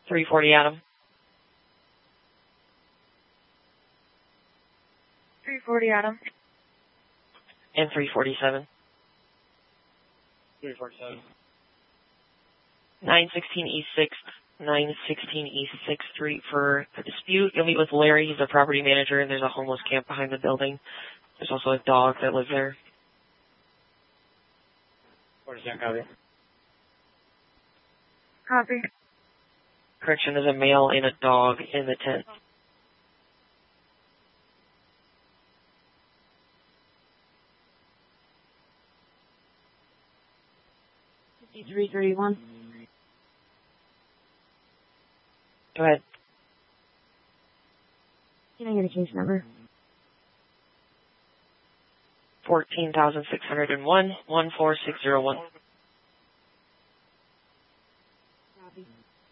340 Adam. 340 Adam. And 347. 347. 916 East 6th, 916 East 6th Street for a dispute. You'll meet with Larry. He's the property manager, and there's a homeless camp behind the building. There's also a dog that lives there. 47 copy. Copy. Correction, there's a male and a dog in the tent. $53.31. Go ahead. Can I get a case number? 14,601, 14601. Copy.